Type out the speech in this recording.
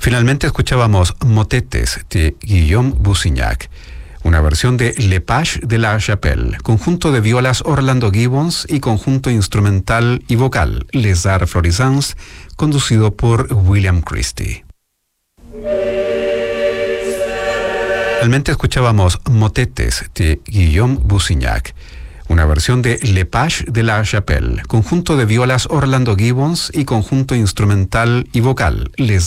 Finalmente escuchábamos Motetes de Guillaume Busignac, una versión de Le Page de la Chapelle, conjunto de violas Orlando Gibbons y conjunto instrumental y vocal Les Arts Florissants, conducido por William Christie. Finalmente escuchábamos Motetes de Guillaume Busignac, una versión de Le Page de la Chapelle, conjunto de violas Orlando Gibbons y conjunto instrumental y vocal Les